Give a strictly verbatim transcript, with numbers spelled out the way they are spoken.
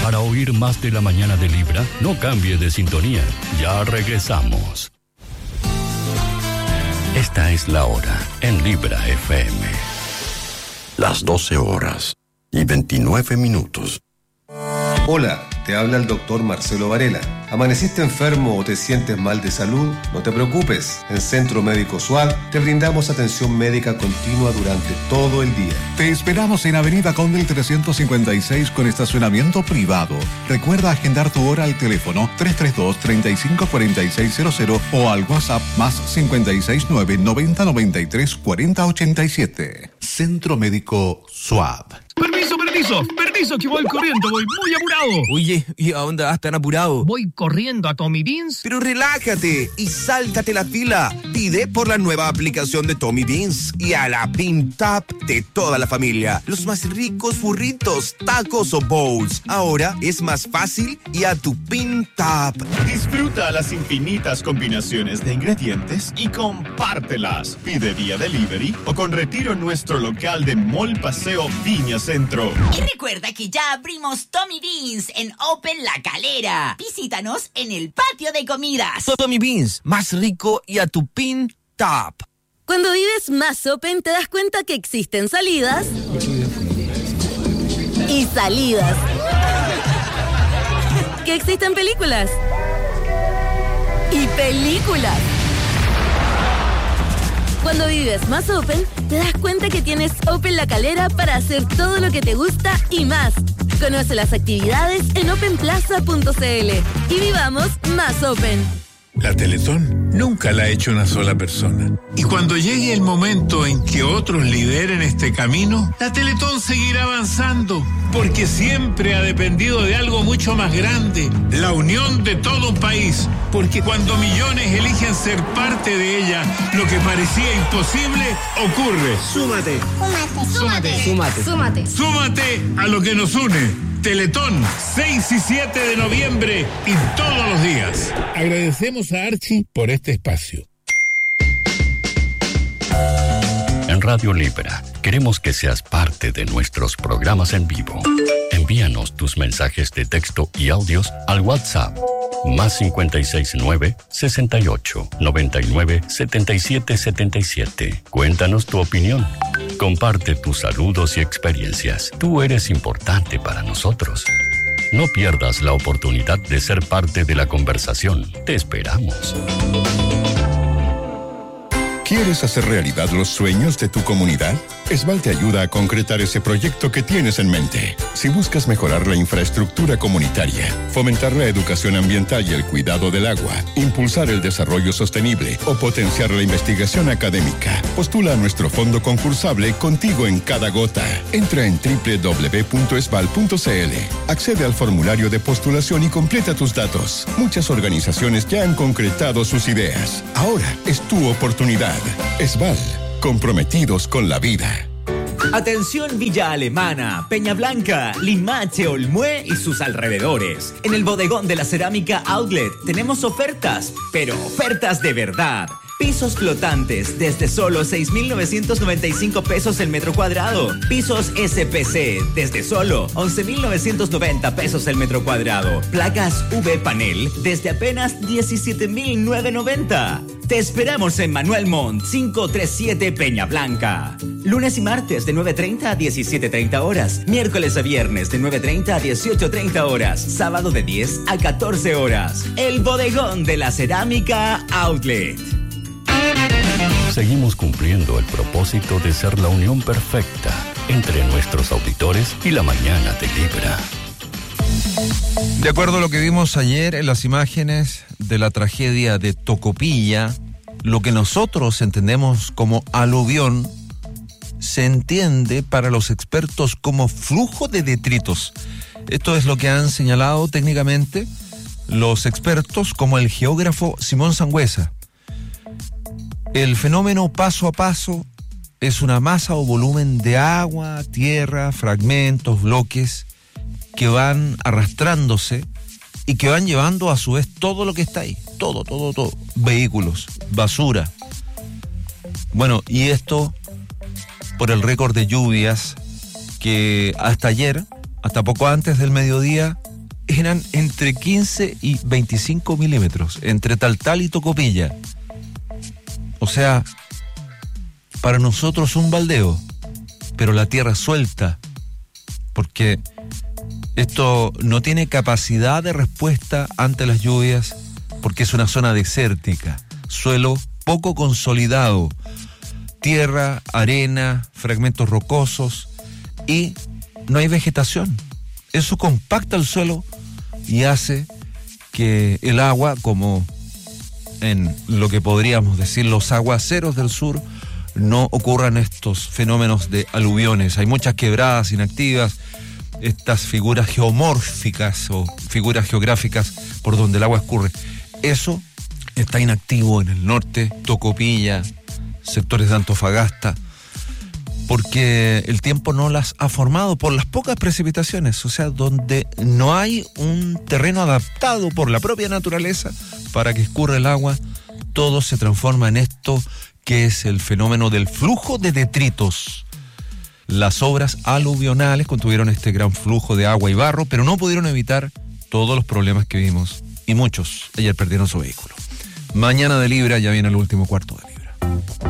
Para oír más de la mañana de Libra, no cambie de sintonía. Ya regresamos. Esta es la hora en Libra F M. Las doce horas y veintinueve minutos. Hola, te habla el doctor Marcelo Varela. ¿Amaneciste enfermo o te sientes mal de salud? No te preocupes. En Centro Médico SUAD te brindamos atención médica continua durante todo el día. Te esperamos en Avenida Condel trescientos cincuenta y seis con estacionamiento privado. Recuerda agendar tu hora al teléfono tres tres dos, tres cinco cuatro seis cero cero o al WhatsApp más cinco seis nueve, noventa noventa y tres, cuarenta ochenta y siete. Centro Médico SUAD. Permiso, permiso, permiso que voy corriendo, voy muy apurado. Oye, ¿y a dónde vas tan apurado? Voy corriendo a Tommy Beans. Pero relájate y sáltate la fila. Pide por la nueva aplicación de Tommy Beans y a la Bean Tap de toda la familia. Los más ricos burritos, tacos o bowls. Ahora es más fácil y a tu Bean Tap. Disfruta las infinitas combinaciones de ingredientes y compártelas. Pide vía delivery o con retiro en nuestro local de Mall Paseo Viña Centro. Y recuerda que ya abrimos Tommy Beans en Open La Calera. Visítanos en el patio de comidas. Tommy Beans, más rico y a tu Bean Tap. Cuando vives más Open te das cuenta que existen salidas y salidas. Que existen películas y películas. Cuando vives más Open, te das cuenta que tienes Open La Calera para hacer todo lo que te gusta y más. Conoce las actividades en open plaza punto c l y vivamos más Open. La Teletón nunca la ha hecho una sola persona. Y cuando llegue el momento en que otros lideren este camino, la Teletón seguirá avanzando, porque siempre ha dependido de algo mucho más grande, la unión de todo un país. Porque cuando millones eligen ser parte de ella, lo que parecía imposible ocurre. Súmate. Súmate. Súmate. Súmate. Súmate. Súmate a lo que nos une. Teletón, seis y siete de noviembre y todos los días. Agradecemos a Archie por este espacio. En Radio Libra, queremos que seas parte de nuestros programas en vivo. Envíanos tus mensajes de texto y audios al WhatsApp más cinco seis nueve, sesenta y ocho, noventa y nueve, setenta y siete setenta y siete. Cuéntanos tu opinión. Comparte tus saludos y experiencias. Tú eres importante para nosotros. No pierdas la oportunidad de ser parte de la conversación. Te esperamos. ¿Quieres hacer realidad los sueños de tu comunidad? Esval te ayuda a concretar ese proyecto que tienes en mente. Si buscas mejorar la infraestructura comunitaria, fomentar la educación ambiental y el cuidado del agua, impulsar el desarrollo sostenible o potenciar la investigación académica, postula a nuestro fondo concursable Contigo en Cada Gota. Entra en doble u doble u doble u punto esval punto c l, accede al formulario de postulación y completa tus datos. Muchas organizaciones ya han concretado sus ideas. Ahora es tu oportunidad. Esval, comprometidos con la vida. Atención Villa Alemana, Peña Blanca, Limache, Olmué y sus alrededores. En el bodegón de la Cerámica Outlet tenemos ofertas, pero ofertas de verdad. Pisos flotantes desde solo seis mil novecientos noventa y cinco pesos el metro cuadrado. Pisos S P C desde solo once mil novecientos noventa pesos el metro cuadrado. Placas V Panel desde apenas diecisiete mil novecientos noventa. Te esperamos en Manuel Montt quinientos treinta y siete Peña Blanca. Lunes y martes de nueve treinta a diecisiete treinta horas. Miércoles a viernes de nueve treinta a dieciocho treinta horas. Sábado de diez a catorce horas. El bodegón de la Cerámica Outlet. Seguimos cumpliendo el propósito de ser la unión perfecta entre nuestros auditores y la mañana de Libra. De acuerdo a lo que vimos ayer en las imágenes de la tragedia de Tocopilla, lo que nosotros entendemos como aluvión se entiende para los expertos como flujo de detritos. Esto es lo que han señalado técnicamente los expertos, como el geógrafo Simón Sangüesa. El fenómeno paso a paso es una masa o volumen de agua, tierra, fragmentos, bloques que van arrastrándose y que van llevando a su vez todo lo que está ahí, todo, todo, todo, vehículos, basura. Bueno, y esto por el récord de lluvias que hasta ayer, hasta poco antes del mediodía, eran entre quince y veinticinco milímetros, entre Taltal y Tocopilla. O sea, para nosotros un baldeo, pero la tierra suelta, porque esto no tiene capacidad de respuesta ante las lluvias, porque es una zona desértica, suelo poco consolidado, tierra, arena, fragmentos rocosos y no hay vegetación. Eso compacta el suelo y hace que el agua, como en lo que podríamos decir los aguaceros del sur, no ocurran estos fenómenos de aluviones. Hay muchas quebradas inactivas, estas figuras geomórficas o figuras geográficas por donde el agua escurre. Eso está inactivo en el norte, Tocopilla, sectores de Antofagasta, porque el tiempo no las ha formado por las pocas precipitaciones, o sea, donde no hay un terreno adaptado por la propia naturaleza para que escurra el agua, todo se transforma en esto que es el fenómeno del flujo de detritos. Las obras aluvionales contuvieron este gran flujo de agua y barro, pero no pudieron evitar todos los problemas que vimos, y muchos ayer perdieron su vehículo. Mañana de Libra ya viene el último cuarto de Libra.